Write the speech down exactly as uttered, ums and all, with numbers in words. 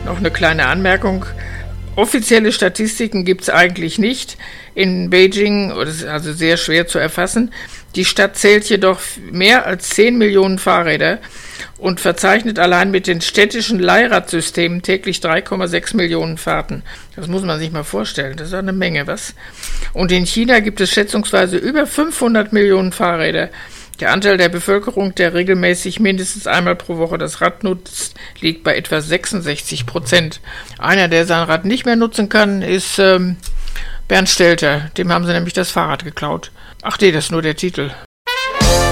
Noch eine kleine Anmerkung. Offizielle Statistiken gibt es eigentlich nicht in Beijing, das ist also sehr schwer zu erfassen. Die Stadt zählt jedoch mehr als zehn Millionen Fahrräder und verzeichnet allein mit den städtischen Leihradsystemen täglich drei Komma sechs Millionen Fahrten. Das muss man sich mal vorstellen, das ist eine Menge, was? Und in China gibt es schätzungsweise über fünfhundert Millionen Fahrräder. Der Anteil der Bevölkerung, der regelmäßig mindestens einmal pro Woche das Rad nutzt, liegt bei etwa sechsundsechzig Prozent. Einer, der sein Rad nicht mehr nutzen kann, ist ähm, Bernd Stelter. Dem haben sie nämlich das Fahrrad geklaut. Ach nee, das ist nur der Titel.